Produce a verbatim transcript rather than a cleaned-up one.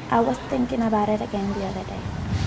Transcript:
I was thinking about it again the other day.